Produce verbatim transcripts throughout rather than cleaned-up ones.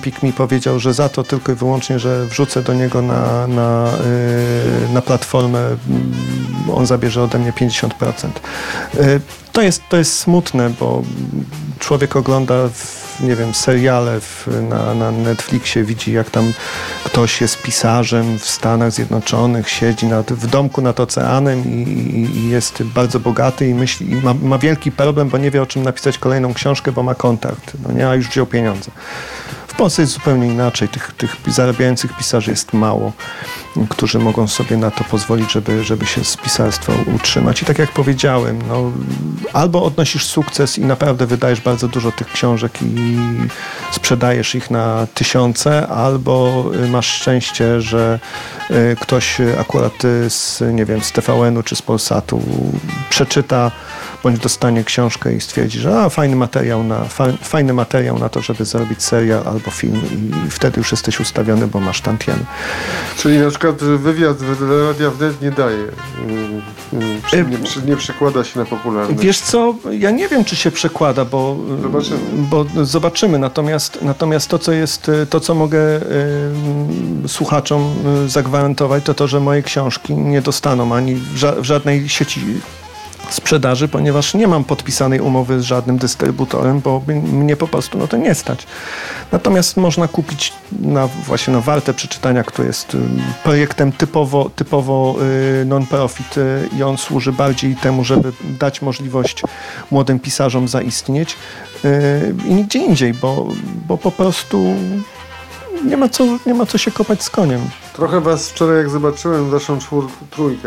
Empik mi powiedział, że za to tylko i wyłącznie, że wrzucę do niego na, na, yy, na platformę, yy, on zabierze ode mnie pięćdziesiąt procent. Yy, to jest, to jest smutne, bo człowiek ogląda, w, nie wiem, seriale w, na, na Netflixie, widzi jak tam ktoś jest pisarzem w Stanach Zjednoczonych, siedzi nad, w domku nad oceanem i, i, i jest bardzo bogaty i myśli, i ma, ma wielki problem, bo nie wie, o czym napisać kolejną książkę, bo ma kontakt, no nie, a już wziął pieniądze. W Polsce jest zupełnie inaczej. Tych, tych zarabiających pisarzy jest mało, którzy mogą sobie na to pozwolić, żeby, żeby się z pisarstwa utrzymać. I tak jak powiedziałem, no, albo odnosisz sukces i naprawdę wydajesz bardzo dużo tych książek i sprzedajesz ich na tysiące, albo masz szczęście, że ktoś akurat z, nie wiem, z T V N-u czy z Polsatu przeczyta bądź dostanie książkę i stwierdzi, że a, fajny materiał na, fa, fajny materiał na to, żeby zrobić serial albo film i wtedy już jesteś ustawiony, bo masz tantiemy. Czyli na przykład wywiad w Radia Wnet nie daje, nie, nie, nie przekłada się na popularność. Wiesz co, ja nie wiem, czy się przekłada, bo zobaczymy, bo zobaczymy. Natomiast, natomiast to, co jest, to, co mogę y, słuchaczom zagwarantować, to to, że moje książki nie dostaną ani w, ża- w żadnej sieci sprzedaży, ponieważ nie mam podpisanej umowy z żadnym dystrybutorem, bo mnie po prostu no to nie stać. Natomiast można kupić na, właśnie na warte przeczytania, który jest projektem typowo, typowo y, non-profit y, i on służy bardziej temu, żeby dać możliwość młodym pisarzom zaistnieć y, i nigdzie indziej, bo, bo po prostu nie ma, co, nie ma co się kopać z koniem. Trochę was wczoraj, jak zobaczyłem waszą czwór, trójkę,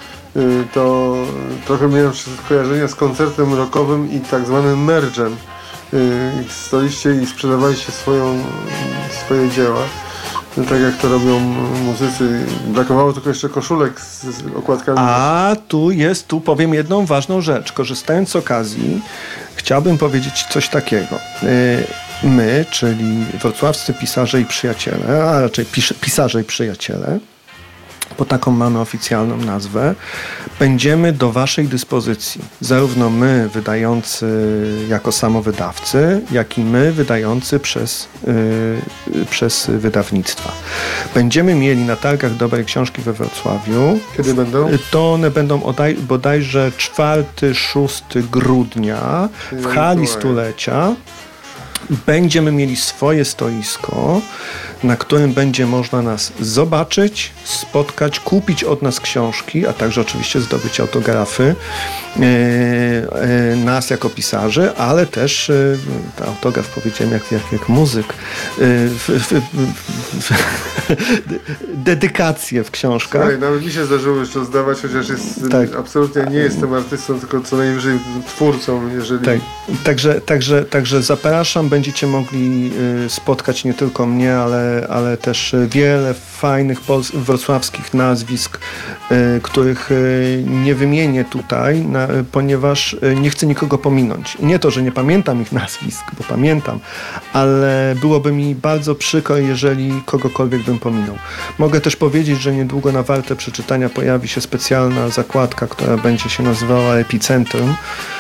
to trochę miałem skojarzenia z koncertem rockowym i tak zwanym merge'em. Staliście i sprzedawaliście swoją, swoje dzieła, tak jak to robią muzycy. Brakowało tylko jeszcze koszulek z, z okładkami. A tu jest, tu powiem jedną ważną rzecz. Korzystając z okazji, chciałbym powiedzieć coś takiego. My, czyli wrocławscy pisarze i przyjaciele, a raczej pis- pisarze i przyjaciele, bo taką mamy oficjalną nazwę, będziemy do waszej dyspozycji. Zarówno my, wydający jako samowydawcy, jak i my, wydający przez, yy, przez wydawnictwa. Będziemy mieli na targach dobrej książki we Wrocławiu. Kiedy będą? To one będą odaj- bodajże czwartego szóstego grudnia w hali stulecia. Będziemy mieli swoje stoisko, na którym będzie można nas zobaczyć, spotkać, kupić od nas książki, a także oczywiście zdobyć autografy e, e, nas jako pisarzy, ale też e, autograf, powiedziałem jak, jak, jak muzyk, e, w, w, w, w, dedykacje w książkach. Słuchaj, nawet mi się zdarzyło jeszcze zdawać, chociaż jest, tak. absolutnie nie jestem artystą, tylko co najwyżej twórcą, jeżeli... Tak. Także, także, także zapraszam, będziecie mogli y, spotkać nie tylko mnie, ale, ale też wiele fajnych pols- wrocławskich nazwisk, y, których y, nie wymienię tutaj, na, y, ponieważ y, nie chcę nikogo pominąć. Nie to, że nie pamiętam ich nazwisk, bo pamiętam, ale byłoby mi bardzo przykro, jeżeli kogokolwiek bym pominął. Mogę też powiedzieć, że niedługo na warte przeczytania pojawi się specjalna zakładka, która będzie się nazywała Epicentrum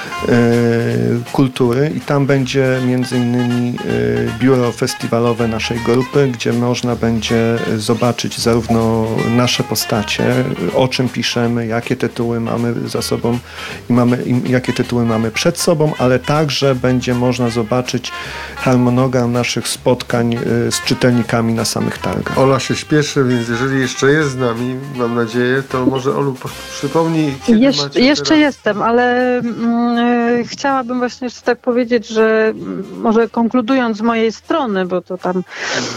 y, Kultury i tam będzie między innymi y, biuro festiwalowe naszej grupy, gdzie można będzie zobaczyć zarówno nasze postacie, o czym piszemy, jakie tytuły mamy za sobą i, mamy, i jakie tytuły mamy przed sobą, ale także będzie można zobaczyć harmonogram naszych spotkań y, z czytelnikami na samych targach. Ola się śpieszy, więc jeżeli jeszcze jest z nami, mam nadzieję, to może Olu przypomnij, kiedy Jesz- macie Jeszcze teraz... jestem, ale mm, chciałabym właśnie jeszcze tak powiedzieć, że może konkludując z mojej strony, bo to tam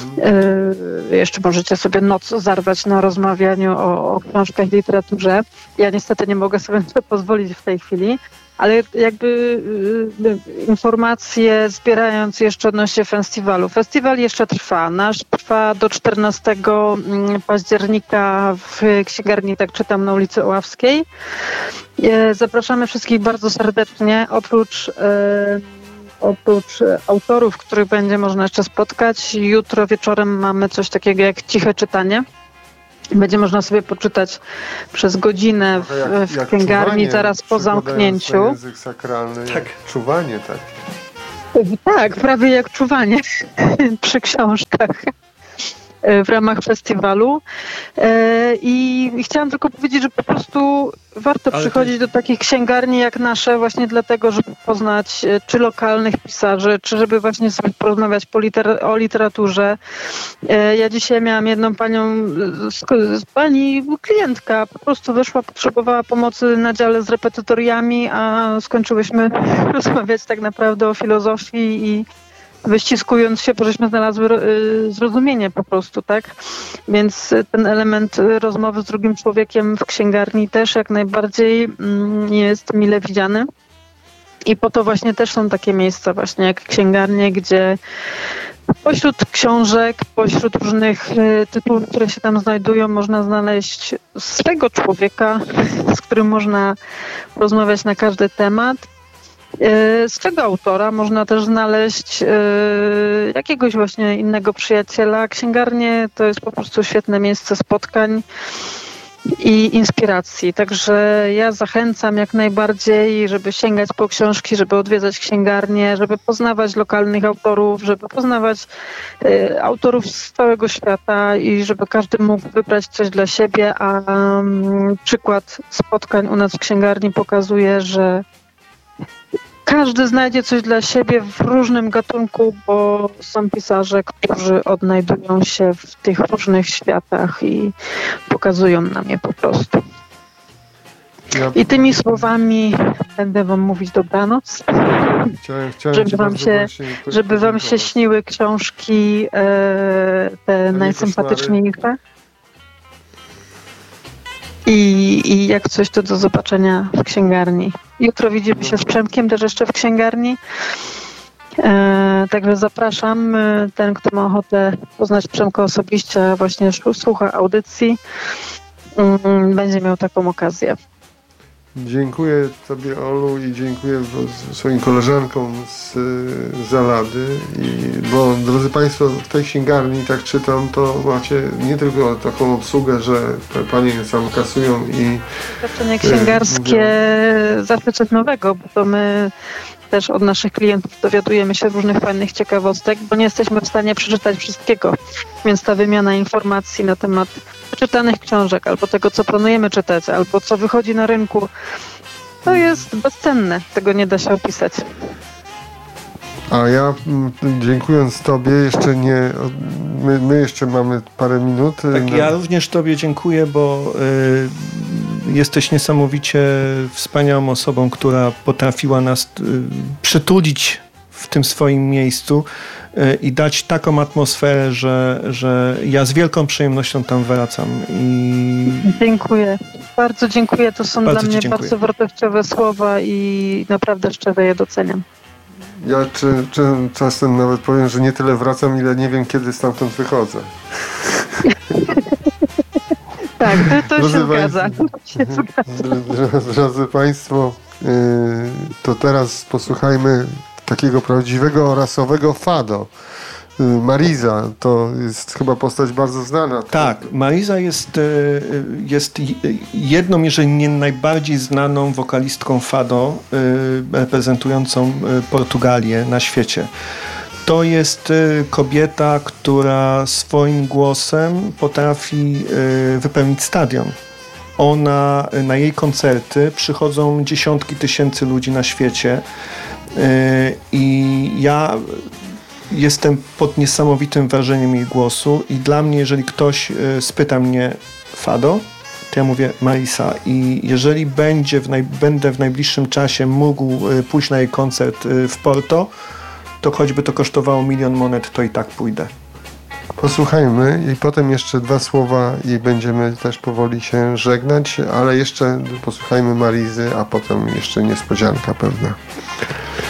y, jeszcze możecie sobie noc zarwać na rozmawianiu o, o książkach i literaturze. Ja niestety nie mogę sobie na to pozwolić w tej chwili, ale jakby y, informacje zbierając jeszcze odnośnie festiwalu. Festiwal jeszcze trwa. Nasz trwa do czternastego października w księgarni Tak Czytam na ulicy Oławskiej. Y, zapraszamy wszystkich bardzo serdecznie. Oprócz y, Oprócz autorów, których będzie można jeszcze spotkać, jutro wieczorem mamy coś takiego jak ciche czytanie. Będzie można sobie poczytać przez godzinę w, jak, w jak księgarni czuwanie, zaraz po zamknięciu. Język sakralny, tak. Czuwanie, tak. Tak, prawie jak czuwanie przy książkach w ramach festiwalu. I chciałam tylko powiedzieć, że po prostu warto Ale przychodzić to... do takich księgarni jak nasze właśnie dlatego, żeby poznać czy lokalnych pisarzy, czy żeby właśnie sobie porozmawiać po liter- o literaturze. Ja dzisiaj miałam jedną panią, pani klientka, po prostu wyszła, potrzebowała pomocy na dziale z repetytoriami, a skończyłyśmy rozmawiać tak naprawdę o filozofii i wyściskując się, bo żeśmy znalazły zrozumienie po prostu, tak? Więc ten element rozmowy z drugim człowiekiem w księgarni też jak najbardziej jest mile widziany. I po to właśnie też są takie miejsca właśnie jak księgarnie, gdzie pośród książek, pośród różnych tytułów, które się tam znajdują, można znaleźć swego człowieka, z którym można rozmawiać na każdy temat. Z czego autora można też znaleźć jakiegoś właśnie innego przyjaciela. Księgarnie to jest po prostu świetne miejsce spotkań i inspiracji. Także ja zachęcam jak najbardziej, żeby sięgać po książki, żeby odwiedzać księgarnie, żeby poznawać lokalnych autorów, żeby poznawać autorów z całego świata i żeby każdy mógł wybrać coś dla siebie, a przykład spotkań u nas w księgarni pokazuje, że każdy znajdzie coś dla siebie w różnym gatunku, bo są pisarze, którzy odnajdują się w tych różnych światach i pokazują nam je po prostu. Ja... I tymi słowami będę wam mówić dobranoc. Chciałem, chciałem żeby wam się, żeby wam się śniły książki e, te najsympatyczniejsze. I, I jak coś, to do zobaczenia w księgarni. Jutro widzimy się z Przemkiem też jeszcze w księgarni. E, także zapraszam. Ten, kto ma ochotę poznać Przemka osobiście, właśnie słucha audycji, mm, będzie miał taką okazję. Dziękuję Tobie, Olu, i dziękuję swoim koleżankom z Zalady, i, bo drodzy Państwo, w tej księgarni, tak czytam, to macie nie tylko taką obsługę, że Panie sam kasują i... Doświadczenie księgarskie e, zawsze coś nowego, bo to my też od naszych klientów dowiadujemy się różnych fajnych ciekawostek, bo nie jesteśmy w stanie przeczytać wszystkiego, więc ta wymiana informacji na temat przeczytanych książek, albo tego, co planujemy czytać, albo co wychodzi na rynku, to jest bezcenne. Tego nie da się opisać. A ja dziękując Tobie, jeszcze nie, my, my jeszcze mamy parę minut. Tak, ja również Tobie dziękuję, bo y, jesteś niesamowicie wspaniałą osobą, która potrafiła nas y, przytulić w tym swoim miejscu y, i dać taką atmosferę, że, że ja z wielką przyjemnością tam wracam. I... Dziękuję. Bardzo dziękuję. To są bardzo dla mnie dziękuję. bardzo wartościowe słowa i naprawdę szczerze je doceniam. Ja czy, czy czasem nawet powiem, że nie tyle wracam, ile nie wiem, kiedy stamtąd wychodzę. Tak, to, to się zgadza. Drodzy, drodzy Państwo, yy, to teraz posłuchajmy takiego prawdziwego rasowego fado. Yy, Mariza to jest chyba postać bardzo znana. Tak, Mariza jest, jest jedną, jeżeli nie najbardziej znaną wokalistką fado, reprezentującą Portugalię na świecie. To jest kobieta, która swoim głosem potrafi wypełnić stadion. Ona, na jej koncerty przychodzą dziesiątki tysięcy ludzi na świecie i ja jestem pod niesamowitym wrażeniem jej głosu i dla mnie, jeżeli ktoś spyta mnie fado, to ja mówię Marisa, i jeżeli będzie w naj, będę w najbliższym czasie mógł pójść na jej koncert w Porto, to choćby to kosztowało milion monet, to i tak pójdę. Posłuchajmy i potem jeszcze dwa słowa i będziemy też powoli się żegnać, ale jeszcze posłuchajmy Marizy, a potem jeszcze niespodzianka pewna.